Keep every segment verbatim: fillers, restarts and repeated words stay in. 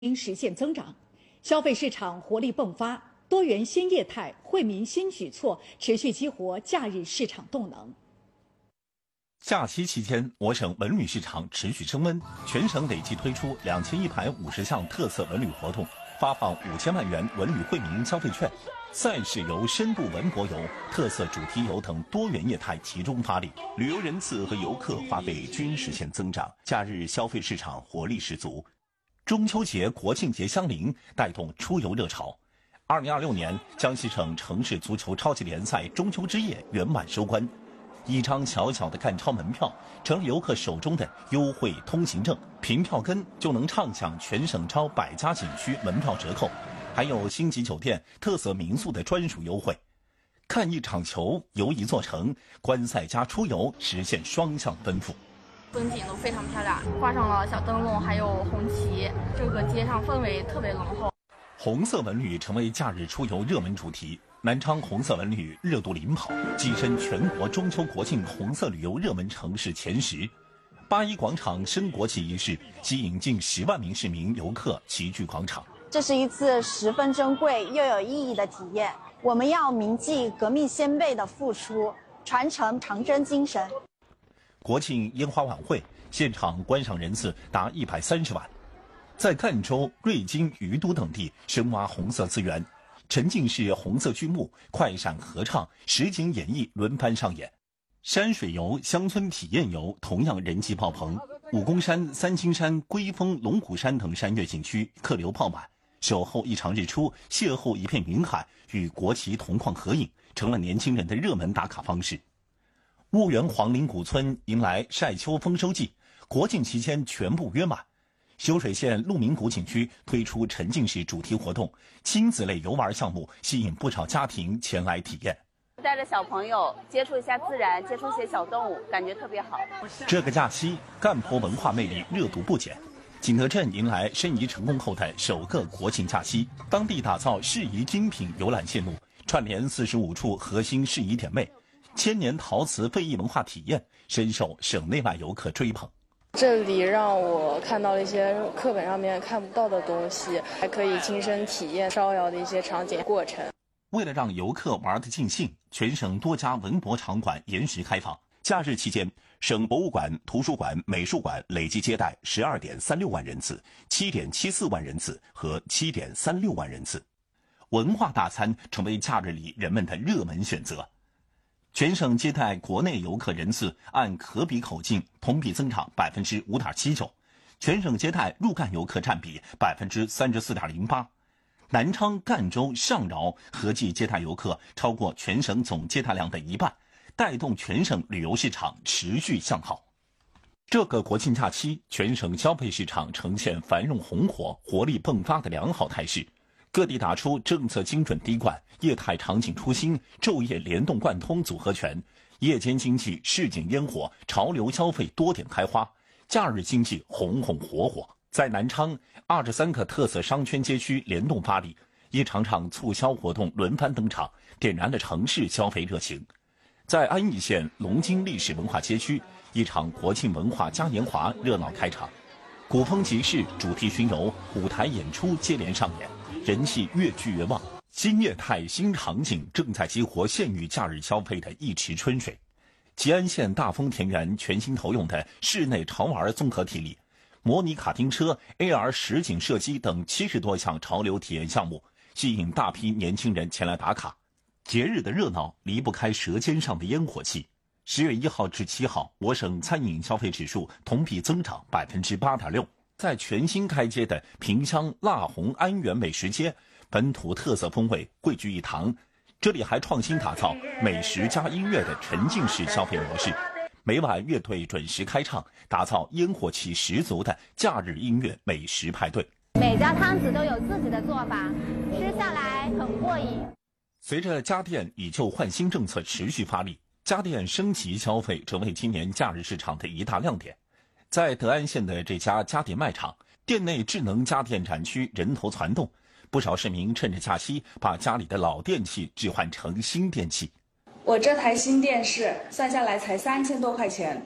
实现增长，消费市场活力迸发，多元新业态、惠民新举措持续激活假日市场动能。 假期期间，我省文旅市场持续升温，全省累计推出两千一百五十项特色文旅活动，发放五千万元文旅惠民消费券。赛事游、深度文博游、特色主题游等多元业态集中发力，旅游人次和游客花费均实现增长，假日消费市场活力十足。中秋节、国庆节相邻，带动出游热潮。二零二六年，江西省城市足球超级联赛中秋之夜圆满收官。一张小小的赣超门票成了游客手中的优惠通行证，凭票根就能畅享全省超百家景区门票折扣，还有星级酒店、特色民宿的专属优惠。看一场球，游一座城，观赛加出游实现双向奔赴。 风景都非常漂亮，挂上了小灯笼，还有红旗，这个街上氛围特别浓厚。 红色文旅成为假日出游热门主题。南昌红色文旅热度领跑，跻身全国中秋国庆红色旅游热门城市前十。八一广场升国旗仪式吸引近十万名市民游客齐聚广场。 这是一次十分珍贵又有意义的体验，我们要铭记革命先辈的付出，传承长征精神。 国庆烟花晚会现场观赏人次达一百三十万，在赣州、瑞金、于都等地深挖红色资源。沉浸式红色剧目、快闪合唱、实景演绎轮番上演，山水游、乡村体验游同样人气爆棚。武功山、三清山、龟峰、龙虎山等山岳景区客流爆满，守候一场日出，邂逅一片云海，与国旗同框合影，成了年轻人的热门打卡方式。婺源黄陵古村迎来晒秋丰收季，国庆期间全部约满。修水县鹿鸣谷景区推出沉浸式主题活动，亲子类游玩项目吸引不少家庭前来体验。 带着小朋友接触一下自然，接触一些小动物，感觉特别好。 这个假期，赣坡文化魅力热度不减。景德镇迎来申遗成功后的首个国庆假期，当地打造适宜精品游览线路，串联四十五处核心适宜点位，千年陶瓷非遗文化体验深受省内外游客追捧。 这里让我看到了一些课本上面看不到的东西，还可以亲身体验烧窑的一些场景过程。 为了让游客玩得尽兴，全省多家文博场馆延时开放。假日期间，省博物馆、图书馆、美术馆累计接待十二点三六万人次、七点七四万人次和七点三六万人次。文化大餐成为假日里人们的热门选择。全省接待国内游客人次按可比口径同比增长百分之五点七九，全省接待入赣游客占比百分之三十四点零八，南昌、赣州、上饶合计接待游客超过全省总接待量的一半，带动全省旅游市场持续向好。这个国庆假期，全省消费市场呈现繁荣红火、活力迸发的良好态势。各地打出政策精准滴灌、业态场景出新、昼夜联动贯通组合拳，夜间经济市井烟火、潮流消费多点开花，假日经济红红火火。在南昌，二十三个特色商圈街区联动发力，一场场促销活动轮番登场，点燃了城市消费热情。在安义县龙津历史文化街区，一场国庆文化嘉年华热闹开场，古风集市、主题巡游、舞台演出接连上演，人气越聚越旺。新业态、新场景正在激活县域假日消费的一池春水。吉安县大丰田园全新投用的室内潮玩综合体力，模拟卡丁车、A R 实景射击等七十多项潮流体验项目，吸引大批年轻人前来打卡。节日的热闹离不开舌尖上的烟火气。十月一号至七号，我省餐饮消费指数同比增长百分之八点六。在全新开街的萍乡腊红安源美食街，本土特色风味汇聚一堂。这里还创新打造美食加音乐的沉浸式消费模式，每晚乐队准时开唱，打造烟火气十足的假日音乐美食派对。 每家摊子都有自己的做法，吃下来很过瘾。 随着家电以旧换新政策持续发力，家电升级消费成为今年假日市场的一大亮点。在德安县的这家家电卖场，店内智能家电展区人头攒动，不少市民趁着假期把家里的老电器置换成新电器。 我这台新电视算下来才三千多块钱，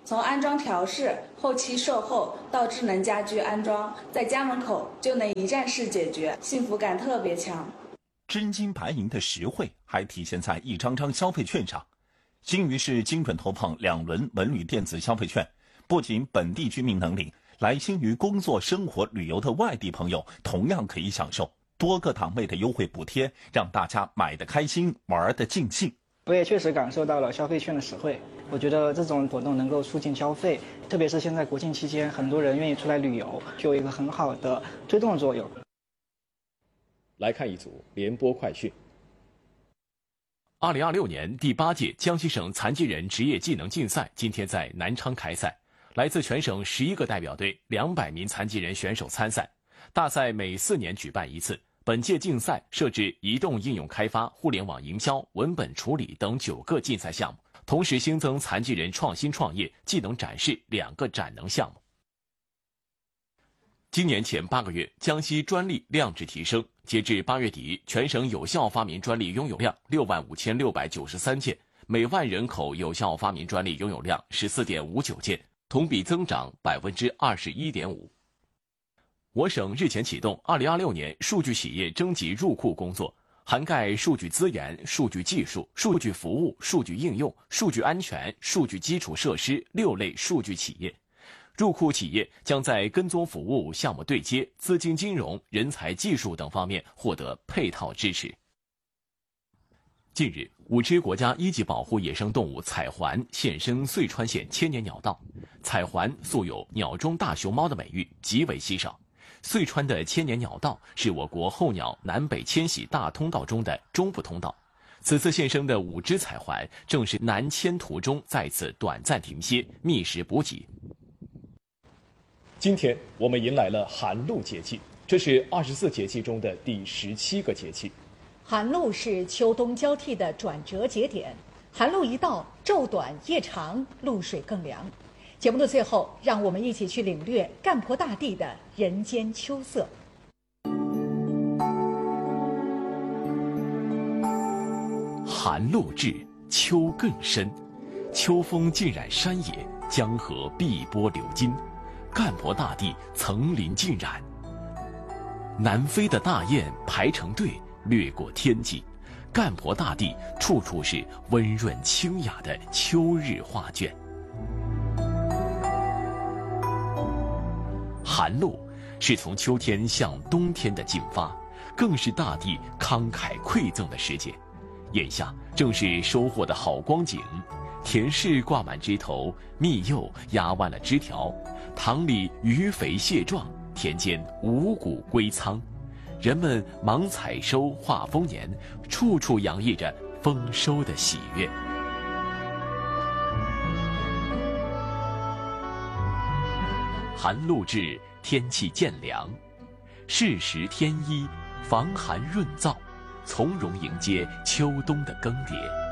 从安装调试、后期售后到智能家居安装，在家门口就能一站式解决，幸福感特别强。 真金白银的实惠还体现在一张张消费券上。新余市精准投放两轮文旅电子消费券，不仅本地居民能领，来新余工作、生活、旅游的外地朋友同样可以享受多个档位的优惠补贴，让大家买得开心，玩得尽兴。 我也确实感受到了消费券的实惠，我觉得这种活动能够促进消费，特别是现在国庆期间，很多人愿意出来旅游，就有一个很好的推动作用。 来看一组联播快讯。 二零二六年第八届江西省残疾人职业技能竞赛今天在南昌开赛，来自全省十一个代表队，两百名残疾人选手参赛。大赛每四年举办一次。本届竞赛设置移动应用开发、互联网营销、文本处理等九个竞赛项目，同时新增残疾人创新创业、技能展示两个展能项目。今年前八个月，江西专利量质提升，截至八月底，全省有效发明专利拥有量六万五千六百九十三件，每万人口有效发明专利拥有量十四点五九件，同比增长百分之二十一点五。我省日前启动二零二六年数据企业征集入库工作，涵盖数据资源、数据技术、数据服务、数据应用、数据安全、数据基础设施六类数据企业。入库企业将在跟踪服务、项目对接、资金金融、人才技术等方面获得配套支持。近日，五只国家一级保护野生动物彩环现身遂川县千年鸟道。彩环素有鸟中大熊猫的美誉，极为稀少。遂川的千年鸟道是我国候鸟南北迁徙大通道中的中部通道。此次现身的五只彩环正是南迁途中在此短暂停歇，觅食补给。 今天我们迎来了寒露节气，这是二十四节气中的第十七个节气。 寒露是秋冬交替的转折节点，寒露一到，昼短夜长，露水更凉。节目的最后，让我们一起去领略干婆大地的人间秋色。 寒露至，秋更深，秋风浸染山野，江河碧波流金，干婆大地层林尽染。南飞的大雁排成队，掠过天际，干婆大地处处是温润清雅的秋日画卷。寒露是从秋天向冬天的进发，更是大地慷慨馈赠的时节。眼下正是收获的好光景，田氏挂满枝头，蜜柚压弯了枝条，塘里鱼肥蟹壮，田间五谷归仓。人们忙采收话丰年，处处洋溢着丰收的喜悦。寒露至，天气渐凉，适时添衣，防寒润燥，从容迎接秋冬的更迭。